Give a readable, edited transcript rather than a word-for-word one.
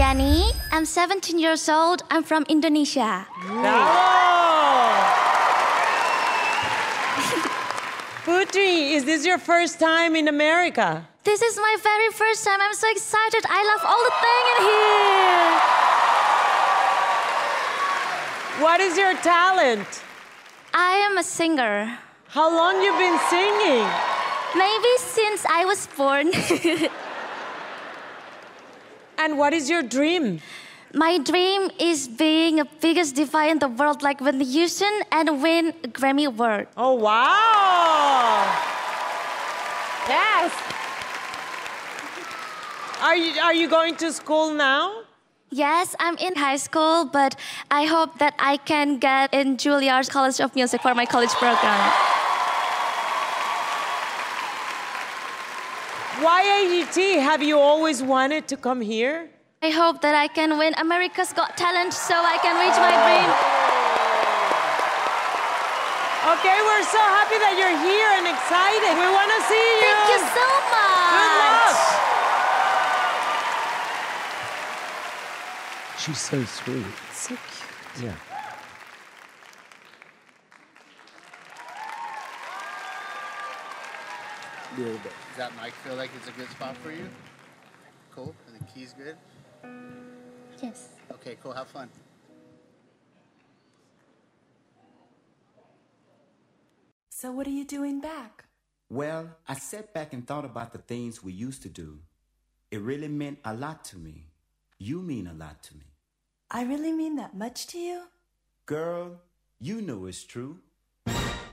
Danny. I'm 17 years old. I'm from Indonesia. Putri, is this your first time in America? This is my very first time. I'm so excited. I love all the things in here. What is your talent? I am a singer. How long you been singing? Maybe since I was born. And what is your dream? My dream is being the biggest diva in the world like Whitney Houston and win a Grammy Award. Oh, wow! Yes! Are you going to school now? Yes, I'm in high school, but I hope that I can get in Juilliard's College of Music for my college program. Why AGT? Have you always wanted to come here? I hope that I can win America's Got Talent so I can reach my dream. Okay, we're so happy that you're here and excited. We want to see you. Thank you so much. Good luck. She's so sweet. So cute. Yeah. Does that mic feel like it's a good spot for you? Cool. And the key's good? Yes. Okay, cool. Have fun. So what are you doing back? Well, I sat back and thought about the things we used to do. It really meant a lot to me. You mean a lot to me. I really mean that much to you? Girl, you know it's true.